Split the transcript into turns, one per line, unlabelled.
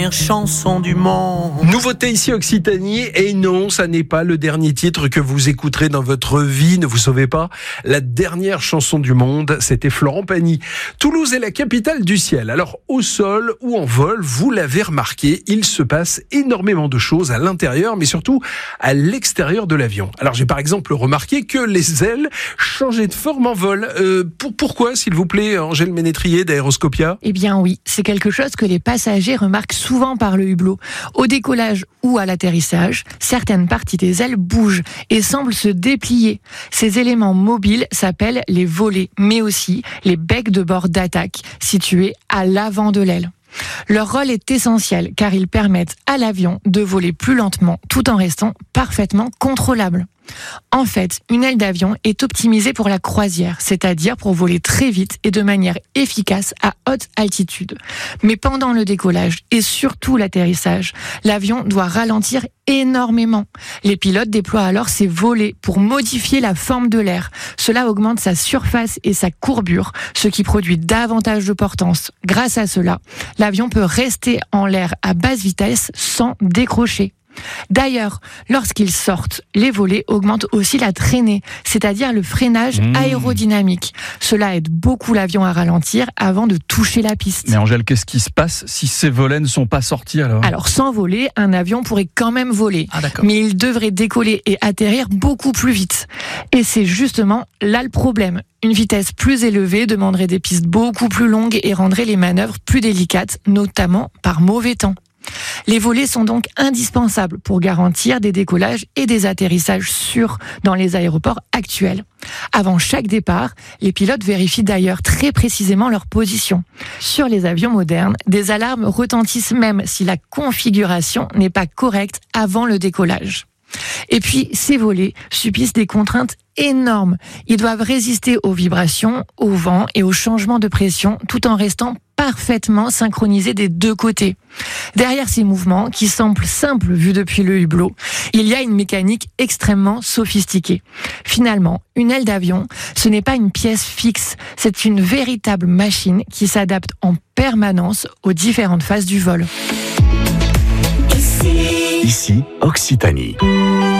Chanson du monde.
Nouveauté ici Occitanie, et non, ça n'est pas le dernier titre que vous écouterez dans votre vie, ne vous sauvez pas. La dernière chanson du monde, c'était Florent Pagny. Toulouse est la capitale du ciel. Alors au sol ou en vol, vous l'avez remarqué, il se passe énormément de choses à l'intérieur, mais surtout à l'extérieur de l'avion. Alors j'ai par exemple remarqué que les ailes changeaient de forme en vol. Pourquoi, s'il vous plaît, Angèle Ménétrier d'Aéroscopia ?
Eh bien oui, c'est quelque chose que les passagers remarquent souvent par le hublot. Au décollage ou à l'atterrissage, certaines parties des ailes bougent et semblent se déplier. Ces éléments mobiles s'appellent les volets, mais aussi les becs de bord d'attaque, situés à l'avant de l'aile. Leur rôle est essentiel car ils permettent à l'avion de voler plus lentement tout en restant parfaitement contrôlable. En fait, une aile d'avion est optimisée pour la croisière, c'est-à-dire pour voler très vite et de manière efficace à haute altitude. Mais pendant le décollage et surtout l'atterrissage, l'avion doit ralentir énormément. Les pilotes déploient alors ces volets pour modifier la forme de l'air. Cela augmente sa surface et sa courbure, ce qui produit davantage de portance. Grâce à cela, l'avion peut rester en l'air à basse vitesse sans décrocher. D'ailleurs, lorsqu'ils sortent, les volets augmentent aussi la traînée, c'est-à-dire le freinage aérodynamique. Cela aide beaucoup l'avion à ralentir avant de toucher la piste.
Mais Angèle, qu'est-ce qui se passe si ces volets ne sont pas sortis alors ?
Alors sans voler, un avion pourrait quand même voler, mais il devrait décoller et atterrir beaucoup plus vite. Et c'est justement là le problème. Une vitesse plus élevée demanderait des pistes beaucoup plus longues et rendrait les manœuvres plus délicates, notamment par mauvais temps. Les volets sont donc indispensables pour garantir des décollages et des atterrissages sûrs dans les aéroports actuels. Avant chaque départ, les pilotes vérifient d'ailleurs très précisément leur position. Sur les avions modernes, des alarmes retentissent même si la configuration n'est pas correcte avant le décollage. Et puis, ces volets subissent des contraintes énormes. Ils doivent résister aux vibrations, au vent et aux changements de pression tout en restant parfaitement synchronisés des deux côtés. Derrière ces mouvements, qui semblent simples vus depuis le hublot, il y a une mécanique extrêmement sophistiquée. Finalement, une aile d'avion, ce n'est pas une pièce fixe, c'est une véritable machine qui s'adapte en permanence aux différentes phases du vol.
Ici, Occitanie.